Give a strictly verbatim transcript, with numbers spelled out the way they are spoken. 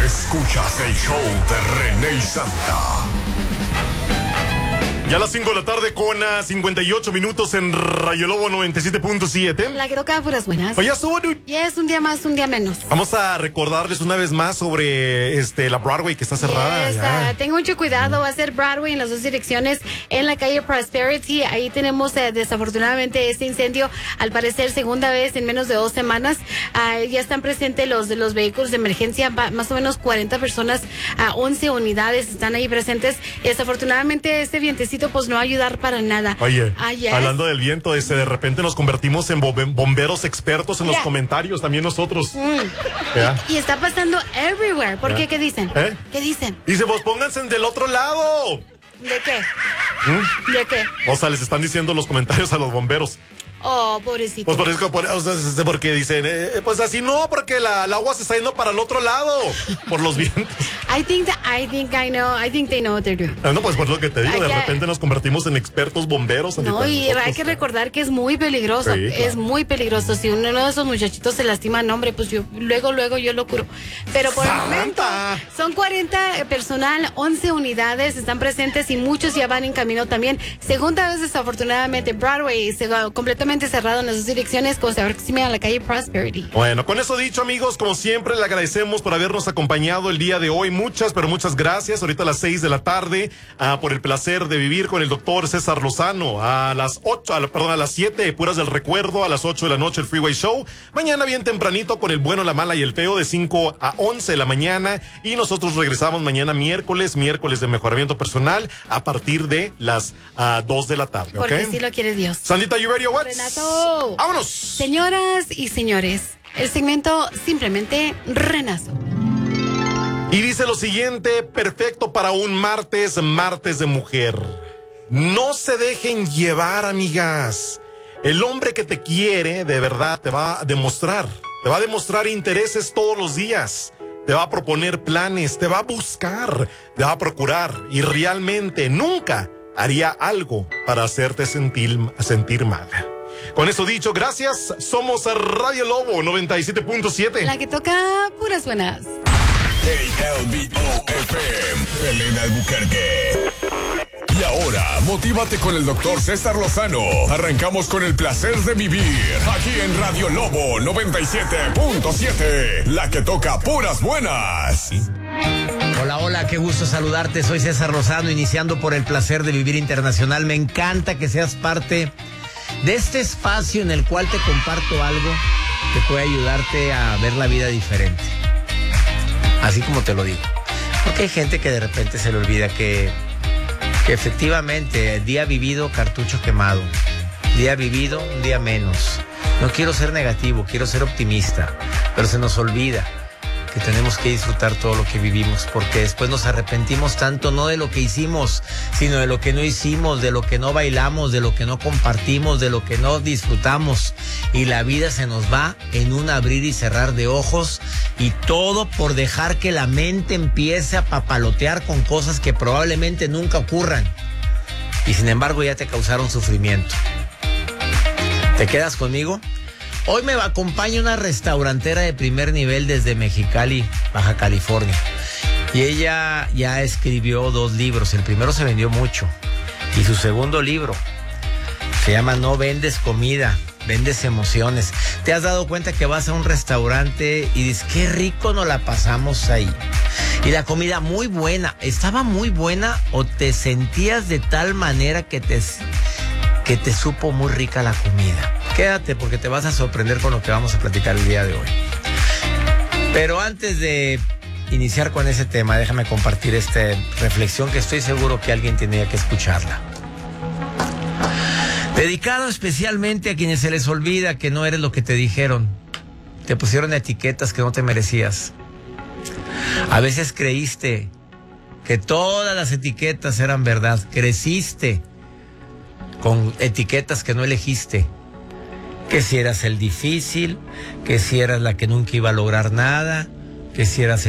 Escuchas el show de René y Santa. Ya a las cinco de la tarde con uh, cincuenta y ocho minutos en Rayo Lobo noventa y siete punto siete. La que toca puras buenas. Oye, estuvo, dude. Y es un día más, un día menos. Vamos a recordarles una vez más sobre este la Broadway que está cerrada. Yes, uh, tengo mucho cuidado, va a ser Broadway en las dos direcciones, en la calle Prosperity. Ahí tenemos uh, desafortunadamente este incendio, al parecer segunda vez en menos de dos semanas. Uh, ya están presentes los, los vehículos de emergencia, más o menos cuarenta personas, uh, once unidades están ahí presentes. Y desafortunadamente este vientecito pues no va a ayudar para nada. Oye, ah, yes. hablando del viento, este, de repente nos convertimos en bomberos expertos en yeah. los comentarios, también nosotros. Mm. Yeah. Y, y está pasando everywhere. ¿Por yeah. qué? ¿Qué dicen? ¿Eh? ¿Qué dicen? Dice, pues pónganse del otro lado. ¿De qué? ¿Mm? ¿De qué? O sea, les están diciendo los comentarios a los bomberos. Oh, pobrecito. Pues por eso, por, o sea, porque dicen, eh, pues así no, porque la, el agua se está yendo para el otro lado, por los vientos. I think that, I think I know, I think they know what they're doing. No, pues por lo que te digo, hay de que, repente nos convertimos en expertos bomberos. No, y nosotros. Hay que recordar que es muy peligroso, sí, claro. Es muy peligroso. Si uno de esos muchachitos se lastima, no, hombre, pues yo, luego, luego yo lo curo. Pero por ¡Santa! el momento, son cuarenta personal, once unidades están presentes y muchos ya van en camino también. Segunda vez, desafortunadamente, Broadway se va completamente cerrado en las dos direcciones, como se aproxima a la calle Prosperity. Bueno, con eso dicho, amigos, como siempre, le agradecemos por habernos acompañado el día de hoy. Muchas, pero muchas gracias. Ahorita a las seis de la tarde, uh, por el placer de vivir con el doctor César Lozano. A las ocho, a, perdón, a las siete, puras del recuerdo. A las ocho de la noche, el Freeway Show. Mañana bien tempranito con el bueno, la mala y el feo, de cinco a once de la mañana. Y nosotros regresamos mañana miércoles, miércoles de mejoramiento personal, a partir de las uh, dos de la tarde. Porque ¿okay? si lo quiere Dios. Sandita, you ready or what? Renato. ¡Vámonos! Señoras y señores, el segmento simplemente Renazo. Y dice lo siguiente, perfecto para un martes, martes de mujer. No se dejen llevar, amigas. El hombre que te quiere, de verdad, te va a demostrar. Te va a demostrar intereses todos los días. Te va a proponer planes, te va a buscar, te va a procurar. Y realmente nunca haría algo para hacerte sentir, sentir mal. Con eso dicho, gracias. Somos Radio Lobo noventa y siete punto siete. La que toca puras buenas. K L B O F M, Elena Albuquerque. Y ahora, motívate con el doctor César Lozano. Arrancamos con el placer de vivir. Aquí en Radio Lobo noventa y siete punto siete. La que toca puras buenas. Hola, hola, qué gusto saludarte. Soy César Lozano, iniciando por el placer de vivir internacional. Me encanta que seas parte de este espacio en el cual te comparto algo que puede ayudarte a ver la vida diferente. Así como te lo digo. Porque hay gente que de repente se le olvida que, que efectivamente día vivido, cartucho quemado. Día vivido, un día menos. No quiero ser negativo, quiero ser optimista. Pero se nos olvida que tenemos que disfrutar todo lo que vivimos, porque después nos arrepentimos tanto, no de lo que hicimos, sino de lo que no hicimos, de lo que no bailamos, de lo que no compartimos, de lo que no disfrutamos. Y la vida se nos va en un abrir y cerrar de ojos, y todo por dejar que la mente empiece a papalotear con cosas que probablemente nunca ocurran. Y sin embargo ya te causaron sufrimiento. ¿Te quedas conmigo? Hoy me acompaña una restaurantera de primer nivel desde Mexicali, Baja California. Y ella ya escribió dos libros. El primero se vendió mucho. Y su segundo libro se llama No vendes comida, vendes emociones. ¿Te has dado cuenta que vas a un restaurante y dices, qué rico nos la pasamos ahí? Y la comida muy buena. ¿Estaba muy buena o te sentías de tal manera que te, que te supo muy rica la comida? Quédate porque te vas a sorprender con lo que vamos a platicar el día de hoy. Pero antes de iniciar con ese tema, déjame compartir esta reflexión que estoy seguro que alguien tenía que escucharla. Dedicado especialmente a quienes se les olvida que no eres lo que te dijeron. Te pusieron etiquetas que no te merecías. A veces creíste que todas las etiquetas eran verdad. Creciste con etiquetas que no elegiste. Que si eras el difícil, que si eras la que nunca iba a lograr nada, que si eras el